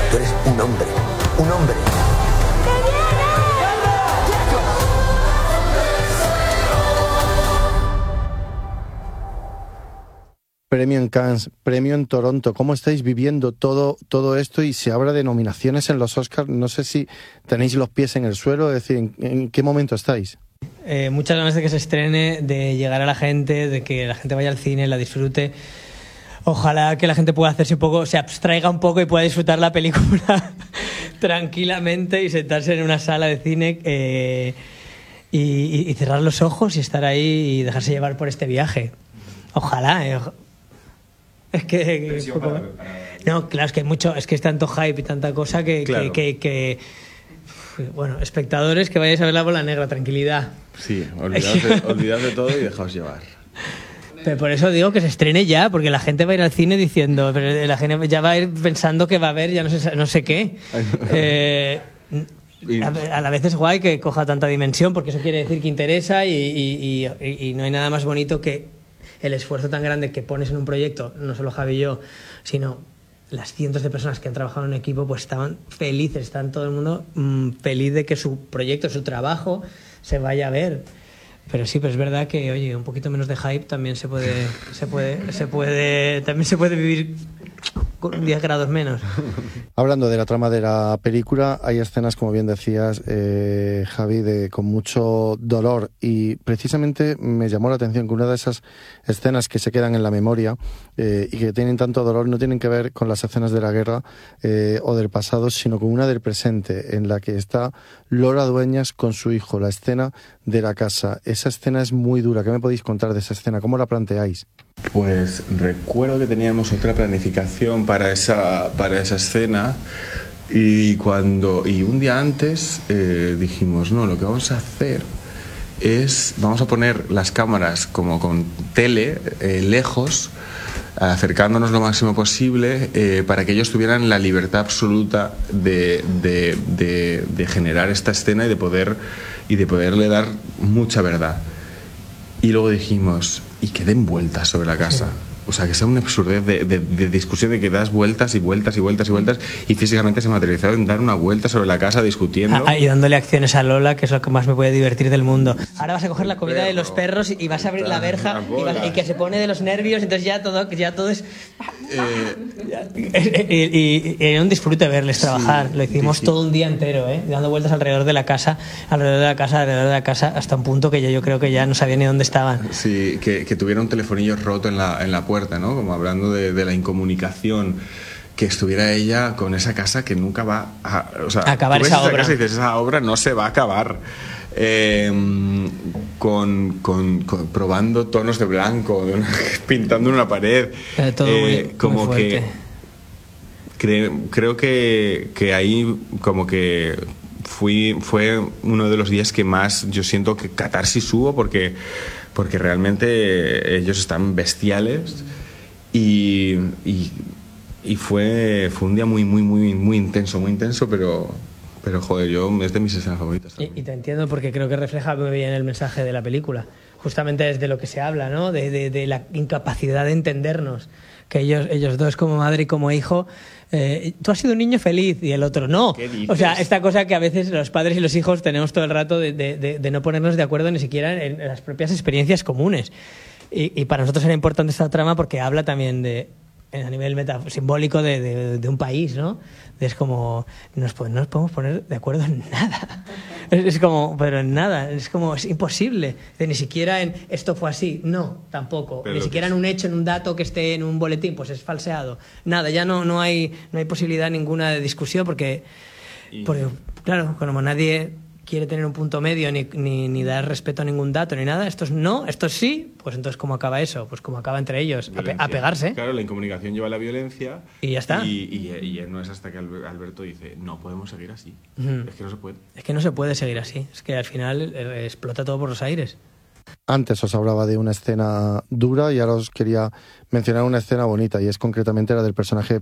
Tú eres un hombre. Un hombre. Premio en Cannes, premio en Toronto. ¿Cómo estáis viviendo todo esto? Y se habla de nominaciones en los Oscars. No sé si tenéis los pies en el suelo, es decir, ¿en qué momento estáis? Muchas ganas de que se estrene, de llegar a la gente, de que la gente vaya al cine, la disfrute. Ojalá que la gente pueda hacerse un poco, se abstraiga un poco y pueda disfrutar la película tranquilamente y sentarse en una sala de cine y cerrar los ojos y estar ahí y dejarse llevar por este viaje. Ojalá. Es que no, claro, es que hay mucho, es que es tanto hype y tanta cosa que, claro. que bueno, espectadores, que vayáis a ver La Bola Negra, tranquilidad. Sí, olvidad de todo y dejaos llevar. Pero por eso digo que se estrene ya, porque la gente va a ir al cine diciendo, pero la gente ya va a ir pensando que va a haber ya no sé qué. A la vez es guay que coja tanta dimensión, porque eso quiere decir que interesa y no hay nada más bonito que el esfuerzo tan grande que pones en un proyecto, no solo Javi y yo, sino las cientos de personas que han trabajado en un equipo, pues estaban felices, están todo el mundo feliz de que su proyecto, su trabajo se vaya a ver. Pero sí, pero es verdad que, oye, un poquito menos de hype también se puede vivir con 10 grados menos. Hablando de la trama de la película, hay escenas, como bien decías, Javi, con mucho dolor, y precisamente me llamó la atención que una de esas escenas que se quedan en la memoria y que tienen tanto dolor no tienen que ver con las escenas de la guerra o del pasado, sino con una del presente, en la que está Lola Dueñas con su hijo, la escena de la casa. Esa escena es muy dura. ¿Qué me podéis contar de esa escena? ¿Cómo la planteáis? Pues recuerdo que teníamos otra planificación para esa escena y un día antes dijimos, no, lo que vamos a hacer es, vamos a poner las cámaras como con tele lejos, acercándonos lo máximo posible para que ellos tuvieran la libertad absoluta de generar esta escena y de poderle dar mucha verdad. Y luego dijimos, y que den vueltas sobre la casa. O sea, que sea una absurdez de discusión de que das vueltas y vueltas y vueltas y vueltas, y físicamente se materializó en dar una vuelta sobre la casa discutiendo. Y dándole acciones a Lola, que es lo que más me puede divertir del mundo. Ahora vas a coger la comida de los perros y vas a abrir la verja y que se pone de los nervios, entonces ya todo es... Y era un disfrute verles trabajar. Lo hicimos todo un día entero, dando vueltas alrededor de la casa, hasta un punto que yo creo que ya no sabía ni dónde estaban. Sí, que tuviera un telefonillo roto en la puerta, ¿no? Como hablando de la incomunicación, que estuviera ella con esa casa que nunca va a... O sea, acabar esa obra. Casa y dices, esa obra no se va a acabar. Probando tonos de blanco, pintando una pared. Todo como muy fuerte. Creo que ahí como que fue uno de los días que más yo siento que catarsis hubo, porque realmente ellos están bestiales y fue un día muy intenso, pero joder, es de mis escenas favoritas también. Y te entiendo, porque creo que refleja muy bien el mensaje de la película. Justamente es de lo que se habla, ¿no? De la incapacidad de entendernos, que ellos dos, como madre y como hijo, tú has sido un niño feliz y el otro no. O sea, esta cosa que a veces los padres y los hijos tenemos todo el rato de no ponernos de acuerdo ni siquiera en las propias experiencias comunes. Y para nosotros era importante esta trama porque habla también a nivel simbólico de un país, ¿no? Es como, no nos podemos poner de acuerdo en nada. Es como, pero en nada, es imposible. Ni siquiera en esto fue así, no, tampoco. Pero ni siquiera en un hecho, en un dato que esté en un boletín, pues es falseado. Nada, ya no hay posibilidad ninguna de discusión porque claro, como nadie quiere tener un punto medio ni dar respeto a ningún dato ni nada, estos no, estos sí, pues entonces ¿cómo acaba eso? Pues como acaba entre ellos, a pegarse. Claro, la incomunicación lleva a la violencia y ya está. Y no es hasta que Alberto dice, no podemos seguir así. Es que no se puede. Es que no se puede seguir así, es que al final explota todo por los aires. Antes os hablaba de una escena dura y ahora os quería mencionar una escena bonita, y es concretamente la del personaje